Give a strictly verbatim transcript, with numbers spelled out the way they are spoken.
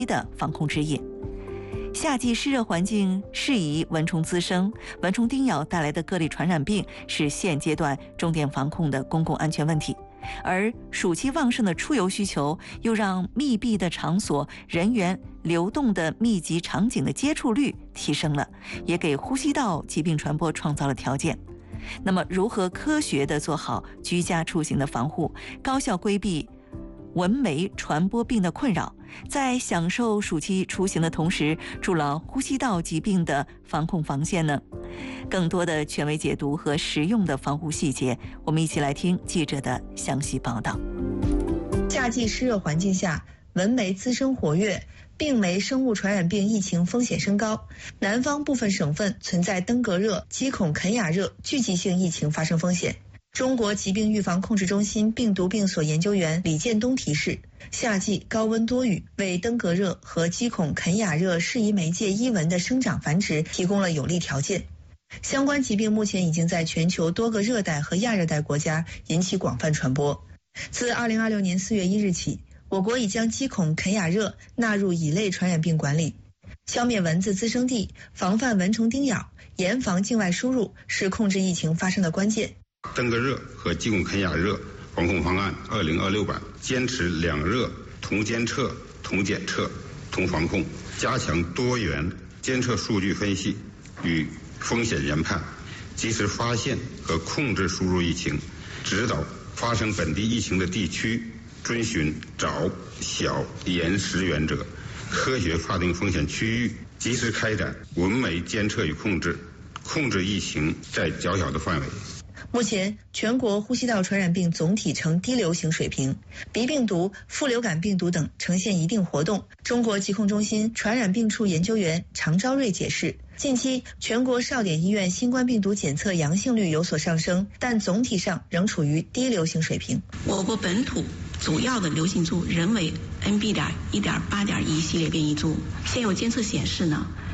的防控指引。夏季湿热环境适宜蚊虫滋生，蚊虫叮咬带来的各类传染病是现阶段重点防控的公共安全问题。而暑期旺盛的出游需求，又让密闭的场所、人员流动的密集场景的接触率提升了，也给呼吸道疾病传播创造了条件。那么，如何科学地做好居家出行的防护，高效规避蚊媒传播病的困扰，在享受暑期出行的同时，筑牢呼吸道疾病的防控防线呢？更多的权威解读和实用的防护细节，我们一起来听记者的详细报道。 夏季湿热环境下，蚊媒滋生活跃，病媒生物传染病疫情风险升高。南方部分省份存在登革热、鸡孔肯雅热聚集性疫情发生风险。中国疾病预防控制中心病毒病所研究员李建东提示，夏季高温多雨为登革热和鸡孔肯雅热适宜媒介伊蚊的生长繁殖提供了有利条件。相关疾病目前已经在全球多个热带和亚热带国家引起广泛传播。自二零二六年四月一日起，我国已将鸡孔肯雅热纳入乙类传染病管理。消灭蚊子滋生地，防范蚊虫叮咬，严防境外输入，是控制疫情发生的关键。 登革热和鸡孔肯雅热防控方案二零二六版坚持两热同监测、同检测、同防控，加强多元监测数据分析与风险研判，及时发现和控制输入疫情，指导发生本地疫情的地区遵循早、小、严、实原则，科学划定风险区域，及时开展蚊媒监测与控制，控制疫情在较小的范围。 目前，全国呼吸道传染病总体呈低流行水平，鼻病毒、副流感病毒等呈现一定活动。中国疾控中心传染病处研究员常昭瑞解释，近期全国少点医院新冠病毒检测阳性率有所上升，但总体上仍处于低流行水平。 我国本土主要的流行株仍为 N B 点一点八点一系列变异株，现有监测显示呢，